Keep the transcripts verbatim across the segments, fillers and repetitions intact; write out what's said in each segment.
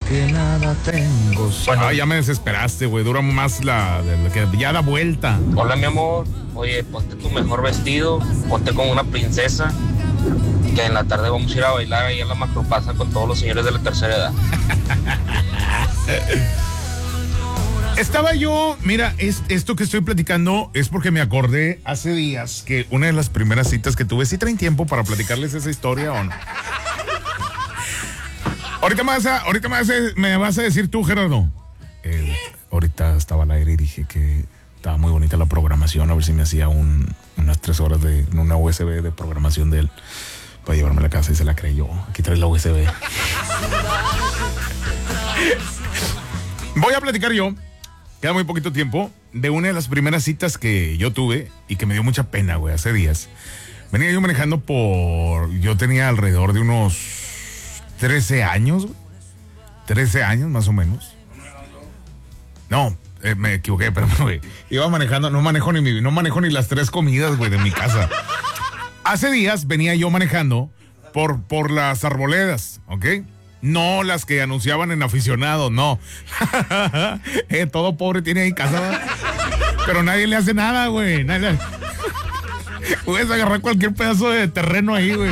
que nada tengo. Bueno. Ah, ya me desesperaste, güey. Dura más la, de la que ya da vuelta. Hola, mi amor. Oye, ponte tu mejor vestido, ponte como una princesa, que en la tarde vamos a ir a bailar ahí en la Macropasa con todos los señores de la tercera edad. Estaba yo, mira, es, esto que estoy platicando es porque me acordé hace días que una de las primeras citas que tuve, ¿sí traen tiempo para platicarles esa historia o no? Ahorita me vas a, ahorita me vas a, me vas a decir tú, Gerardo. Eh, ahorita estaba al aire y dije que estaba muy bonita la programación, a ver si me hacía un, unas tres horas de una U S B de programación de él para llevarme a la casa y se la creyó. Aquí traes la U S B. Voy a platicar yo, queda muy poquito tiempo, de una de las primeras citas que yo tuve y que me dio mucha pena, güey, hace días. Venía yo manejando por, yo tenía alrededor de unos trece años, güey. trece años más o menos. No, eh, me equivoqué, pero güey. Iba manejando, no manejo ni mi, no manejo ni las tres comidas, güey, de mi casa. Hace días venía yo manejando por, por las arboledas, ¿ok? No las que anunciaban en Aficionado, no. eh, todo pobre tiene ahí casa, pero nadie le hace nada, güey. Nadie le... Puedes agarrar cualquier pedazo de terreno ahí, güey.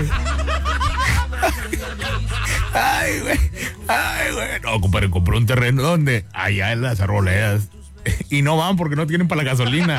Ay, güey. Ay, güey. No, compadre, compré un terreno donde allá en las arboledas. Y no van porque no tienen para la gasolina.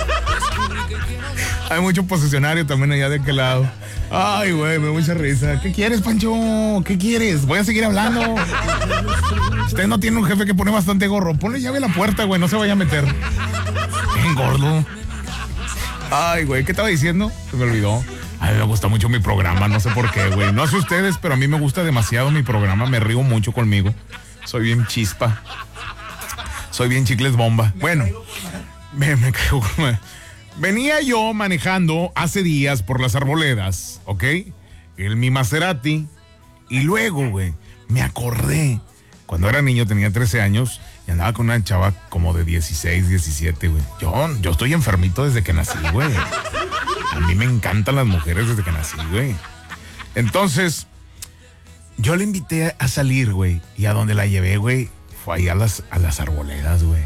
Hay mucho posesionario también allá de aquel lado. Ay, güey, me da mucha risa. ¿Qué quieres, Pancho? ¿Qué quieres? Voy a seguir hablando. Usted no tiene un jefe que pone bastante gorro. Ponle llave a la puerta, güey, no se vaya a meter. Bien gordo. Ay, güey, ¿qué estaba diciendo? Se me olvidó. A mí me gusta mucho mi programa, no sé por qué, güey. No sé ustedes, pero a mí me gusta demasiado mi programa. Me río mucho conmigo. Soy bien chispa. Soy bien chicles bomba. Bueno, me, me caigo como... Venía yo manejando hace días por las arboledas, ¿ok? El mi Maserati. Y luego, güey, me acordé. Cuando era niño, tenía trece años y andaba con una chava como de dieciséis, diecisiete, güey. Yo, yo estoy enfermito desde que nací, güey. A mí me encantan las mujeres desde que nací, güey. Entonces, yo le invité a salir, güey. Y a donde la llevé, güey, fue ahí a las, a las arboledas, güey.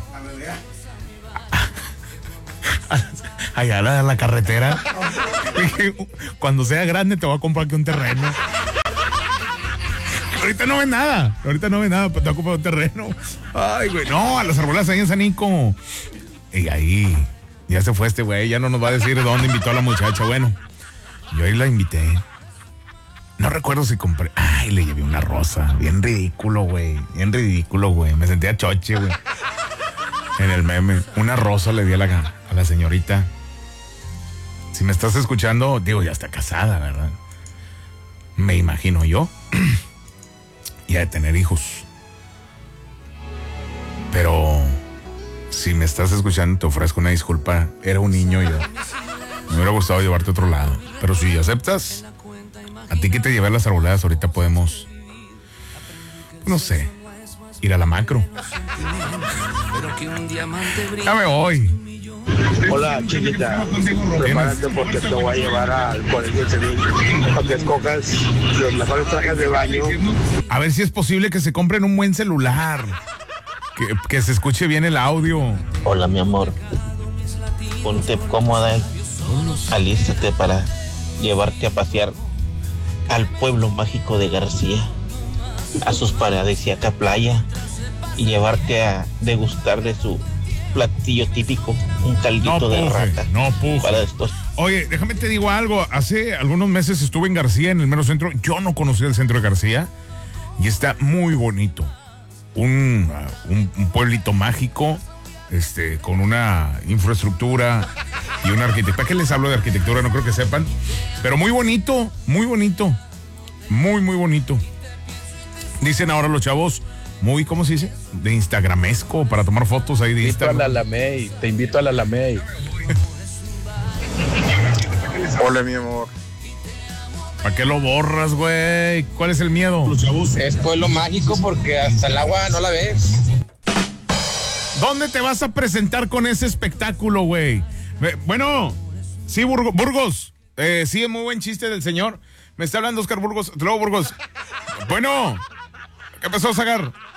Allá a la, a la carretera. Cuando sea grande te voy a comprar aquí un terreno. Ahorita no ve nada. Ahorita no ve nada, pero te voy a comprar un terreno. Ay, güey. No, a las arboledas ahí en San Nico. Y ahí, ya se fue este güey. Ya no nos va a decir dónde invitó a la muchacha. Bueno, yo ahí la invité. No recuerdo si compré. Ay, le llevé una rosa. Bien ridículo, güey. Bien ridículo, güey. Me sentía choche, güey. En el meme. Una rosa le di a la, a la señorita. Si me estás escuchando, digo, ya está casada, ¿verdad? Me imagino yo. Y a de tener hijos. Pero si me estás escuchando, te ofrezco una disculpa. Era un niño yo. Me hubiera gustado llevarte a otro lado. Pero si aceptas, a ti que te llevé a las arboledas, ahorita podemos, no sé, ir a la Macro. Ya me voy. Hola, chiquita. Prepárate porque te voy a llevar al colegio civil para que escojas los mejores trajes de baño. A ver si es posible que se compren un buen celular. Que, que se escuche bien el audio. Hola, mi amor. Ponte cómoda. Alístate para llevarte a pasear al pueblo mágico de García, a sus paradisíaca playa, y llevarte a degustar de su platillo típico, un caldito no de puje, rata. No puje. Para después. Oye, déjame te digo algo. Hace algunos meses estuve en García, en el mero centro. Yo no conocía el centro de García y está muy bonito. Un, uh, un, un pueblito mágico, este, con una infraestructura y una arquitectura. ¿Qué les hablo de arquitectura? No creo que sepan. Pero muy bonito, muy bonito. Muy, muy bonito. Dicen ahora los chavos, muy, ¿cómo se dice? De instagramesco, para tomar fotos ahí de Instagram. Te invito a la Alamey, te invito a la Alamey. Hola, mi amor. ¿Para qué lo borras, güey? ¿Cuál es el miedo? Es pueblo mágico porque hasta el agua no la ves. ¿Dónde te vas a presentar con ese espectáculo, güey? Bueno, sí, Burgos. Burgos. Eh, sí, es muy buen chiste del señor. Me está hablando Oscar Burgos. Luego, Burgos. Bueno, ¿qué pasó, Zagar?